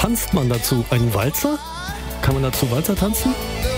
tanzt man dazu? Einen Walzer? Kann man dazu Walzer tanzen?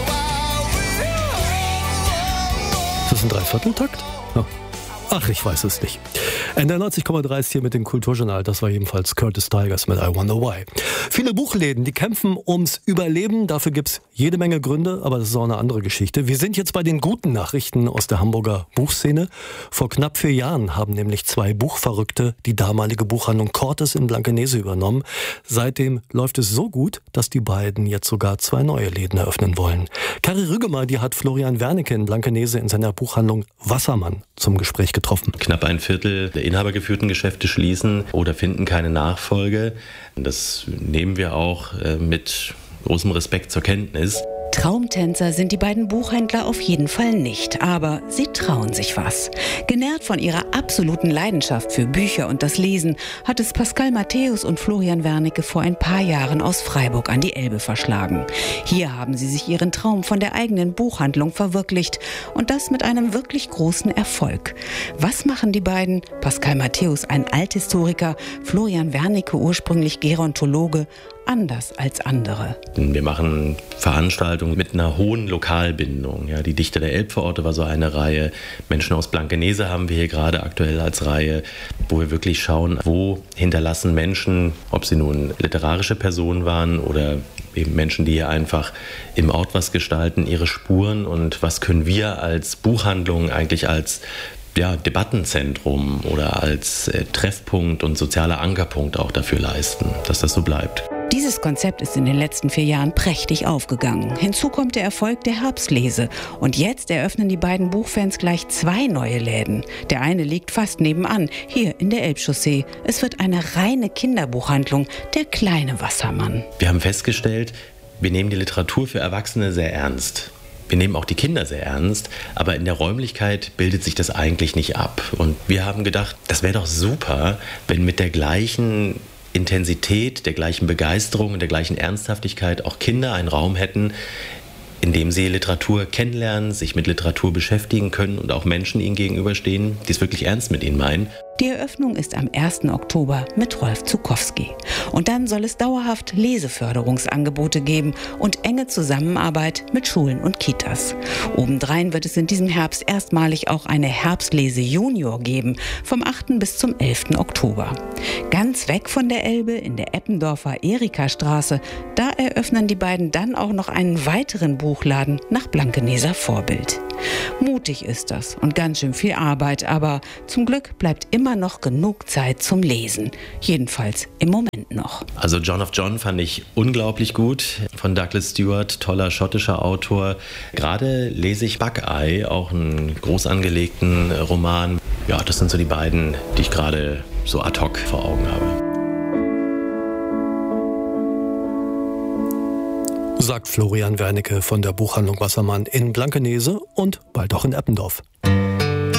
Ist das ein Dreivierteltakt? Ja. Ach, ich weiß es nicht. NDR 90,3 ist hier mit dem Kulturjournal. Das war jedenfalls Curtis Tigers mit I Wonder Why. Viele Buchläden, die kämpfen ums Überleben. Dafür gibt's jede Menge Gründe, aber das ist auch eine andere Geschichte. Wir sind jetzt bei den guten Nachrichten aus der Hamburger Buchszene. Vor knapp 4 Jahren haben nämlich 2 Buchverrückte die damalige Buchhandlung Cortes in Blankenese übernommen. Seitdem läuft es so gut, dass die beiden jetzt sogar 2 neue Läden eröffnen wollen. Kari Rügemer, die hat Florian Wernicke in Blankenese in seiner Buchhandlung Wassermann zum Gespräch getroffen. Knapp ein Viertel der inhabergeführten Geschäfte schließen oder finden keine Nachfolge. Das nehmen wir auch mit großem Respekt zur Kenntnis. Traumtänzer sind die beiden Buchhändler auf jeden Fall nicht, aber sie trauen sich was. Genährt von ihrer absoluten Leidenschaft für Bücher und das Lesen, hat es Pascal Matthäus und Florian Wernicke vor ein paar Jahren aus Freiburg an die Elbe verschlagen. Hier haben sie sich ihren Traum von der eigenen Buchhandlung verwirklicht und das mit einem wirklich großen Erfolg. Was machen die beiden? Pascal Matthäus, ein Althistoriker, Florian Wernicke, ursprünglich Gerontologe, anders als andere. Wir machen Veranstaltungen mit einer hohen Lokalbindung. Ja, die Dichter der Elbvororte war so eine Reihe. Menschen aus Blankenese haben wir hier gerade aktuell als Reihe, wo wir wirklich schauen, wo hinterlassen Menschen, ob sie nun literarische Personen waren oder eben Menschen, die hier einfach im Ort was gestalten, ihre Spuren, und was können wir als Buchhandlung eigentlich als Debattenzentrum oder als Treffpunkt und sozialer Ankerpunkt auch dafür leisten, dass das so bleibt. Dieses Konzept ist in den letzten 4 Jahren prächtig aufgegangen. Hinzu kommt der Erfolg der Herbstlese. Und jetzt eröffnen die beiden Buchfans gleich 2 neue Läden. Der eine liegt fast nebenan, hier in der Elbchaussee. Es wird eine reine Kinderbuchhandlung, der kleine Wassermann. Wir haben festgestellt, wir nehmen die Literatur für Erwachsene sehr ernst. Wir nehmen auch die Kinder sehr ernst, aber in der Räumlichkeit bildet sich das eigentlich nicht ab. Und wir haben gedacht, das wäre doch super, wenn mit der gleichen Intensität, der gleichen Begeisterung und der gleichen Ernsthaftigkeit auch Kinder einen Raum hätten, in dem sie Literatur kennenlernen, sich mit Literatur beschäftigen können und auch Menschen ihnen gegenüberstehen, die es wirklich ernst mit ihnen meinen. Die Eröffnung ist am 1. Oktober mit Rolf Zukowski. Und dann soll es dauerhaft Leseförderungsangebote geben und enge Zusammenarbeit mit Schulen und Kitas. Obendrein wird es in diesem Herbst erstmalig auch eine Herbstlese Junior geben, vom 8. bis zum 11. Oktober. Ganz weg von der Elbe in der Eppendorfer Erikastraße, da eröffnen die beiden dann auch noch einen weiteren Buchladen nach Blankeneser Vorbild. Mutig ist das und ganz schön viel Arbeit, aber zum Glück bleibt immer noch genug Zeit zum Lesen. Jedenfalls im Moment noch. Also John of John fand ich unglaublich gut, von Douglas Stewart, toller schottischer Autor. Gerade lese ich Buckeye, auch einen groß angelegten Roman. Ja, das sind so die beiden, die ich gerade so ad hoc vor Augen habe. Sagt Florian Wernicke von der Buchhandlung Wassermann in Blankenese und bald auch in Eppendorf.